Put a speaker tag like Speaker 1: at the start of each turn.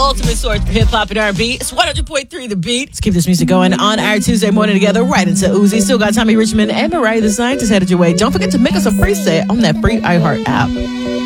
Speaker 1: ultimate source for hip-hop and R&B. It's 100.3 The Beat. Let's keep this music going on our Tuesday morning together right into Uzi. Still got Tommy Richmond and Mariah the Scientist headed your way. Don't forget to make us a free set on that free iHeart app.